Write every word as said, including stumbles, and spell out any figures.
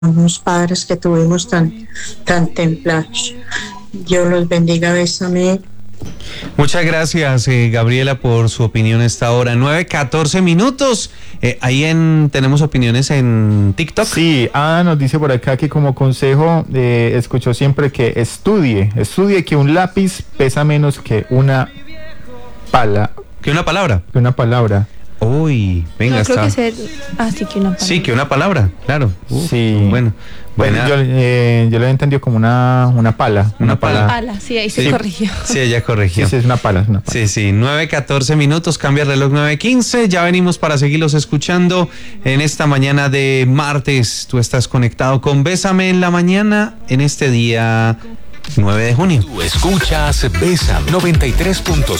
unos padres que tuvimos tan, tan templados. Dios los bendiga, bésame. Muchas gracias, eh, Gabriela, por su opinión a esta hora. nueve catorce minutos. Eh, ahí en, tenemos opiniones en TikTok. Sí, Ada nos dice por acá que como consejo eh, escuchó siempre que estudie, estudie que un lápiz pesa menos que una pala. ¿Que una palabra? Que una palabra. Uy, venga, no, creo está. que ser, ah, sí, que una palabra. Sí, que una palabra, claro. Uf, sí. Bueno, bueno yo, eh, yo lo he entendido como una, una pala. Una, una pala. pala. Sí, ahí se sí, corrigió. Sí, ella corrigió. Sí, sí, es una pala, es una pala. Sí, sí, nueve catorce minutos, cambia el reloj nueve quince. Ya venimos para seguirlos escuchando en esta mañana de martes. Tú estás conectado con Bésame en la Mañana en este día nueve de junio. Tú escuchas Bésame noventa y tres punto